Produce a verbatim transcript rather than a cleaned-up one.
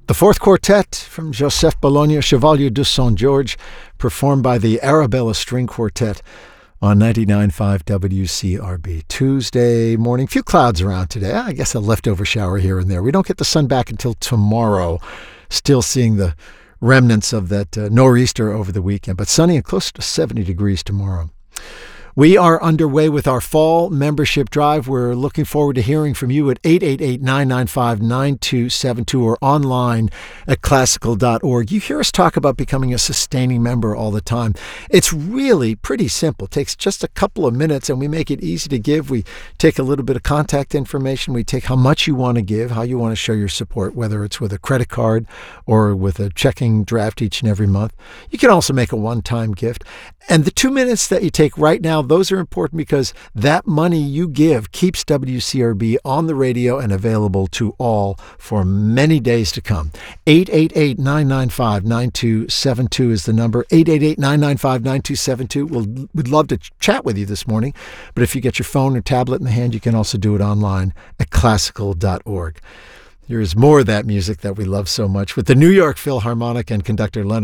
The fourth quartet from Joseph Bologna, Chevalier de Saint-Georges, performed by the Arabella String Quartet on ninety-nine point five W C R B. Tuesday morning, few clouds around today. I guess a leftover shower here and there. We don't get the sun back until tomorrow. Still seeing the remnants of that uh, nor'easter over the weekend, but sunny and close to seventy degrees tomorrow. We are underway with our fall membership drive. We're looking forward to hearing from you at eight eight eight, nine nine five, nine two seven two or online at classical dot org. You hear us talk about becoming a sustaining member all the time. It's really pretty simple. It takes just a couple of minutes and we make it easy to give. We take a little bit of contact information. We take how much you want to give, how you want to show your support, whether it's with a credit card or with a checking draft each and every month. You can also make a one-time gift. And the two minutes that you take right now, those are important because that money you give keeps W C R B on the radio and available to all for many days to come. eight eight eight, nine nine five, nine two seven two is the number. eight eight eight, nine nine five, nine two seven two. We'll, we'd love to ch- chat with you this morning. But if you get your phone or tablet in the hand, you can also do it online at classical dot org. Here's more of that music that we love so much with the New York Philharmonic and conductor Leonard